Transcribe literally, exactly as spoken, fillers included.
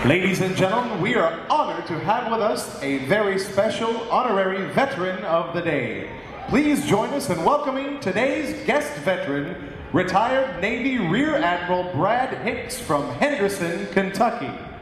Ladies and gentlemen, we are honored to have with us a very special honorary veteran of the day. Please join us in welcoming today's guest veteran, retired Navy Rear Admiral Brad Hicks from Henderson, Kentucky.